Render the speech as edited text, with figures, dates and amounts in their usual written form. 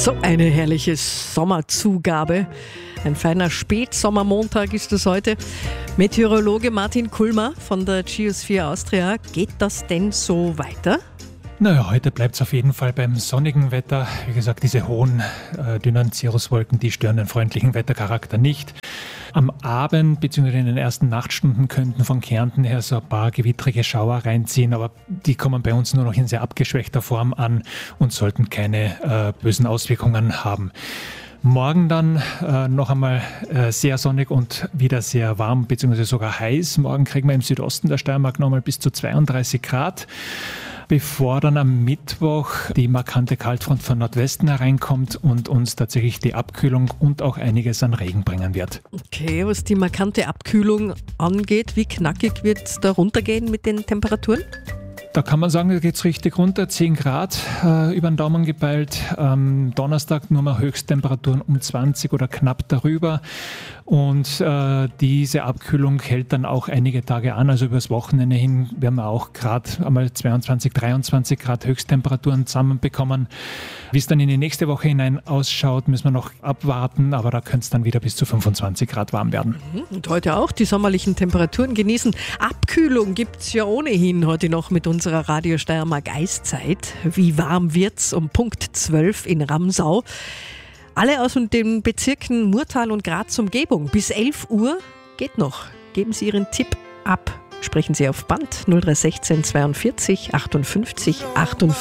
So eine herrliche Sommerzugabe. Ein feiner Spätsommermontag ist es heute. Meteorologe Martin Kulmer von der Geosphere Austria. Geht das denn so weiter? Naja, heute bleibt es auf jeden Fall beim sonnigen Wetter. Wie gesagt, diese hohen, dünnen Cirruswolken, die stören den freundlichen Wettercharakter nicht. Am Abend bzw. in den ersten Nachtstunden könnten von Kärnten her so ein paar gewittrige Schauer reinziehen, aber die kommen bei uns nur noch in sehr abgeschwächter Form an und sollten keine bösen Auswirkungen haben. Morgen dann noch einmal sehr sonnig und wieder sehr warm bzw. sogar heiß. Morgen kriegen wir im Südosten der Steiermark noch mal bis zu 32 Grad. Bevor dann am Mittwoch die markante Kaltfront von Nordwesten hereinkommt und uns tatsächlich die Abkühlung und auch einiges an Regen bringen wird. Okay, was die markante Abkühlung angeht, wie knackig wird es da runtergehen mit den Temperaturen? Da kann man sagen, da geht es richtig runter, 10 Grad über den Daumen gepeilt. Am Donnerstag nur mal Höchsttemperaturen um 20 oder knapp darüber. Und diese Abkühlung hält dann auch einige Tage an. Also übers Wochenende hin werden wir auch gerade einmal 22, 23 Grad Höchsttemperaturen zusammenbekommen. Wie es dann in die nächste Woche hinein ausschaut, müssen wir noch abwarten. Aber da könnte es dann wieder bis zu 25 Grad warm werden. Und heute auch die sommerlichen Temperaturen genießen. Abkühlung gibt es ja ohnehin heute noch mit unserer Radio Steiermark Eiszeit. Wie warm wird's um Punkt 12 in Ramsau? Alle aus den Bezirken Murtal und Graz Umgebung. Bis 11 Uhr geht noch. Geben Sie Ihren Tipp ab. Sprechen Sie auf Band 0316 42 58 58.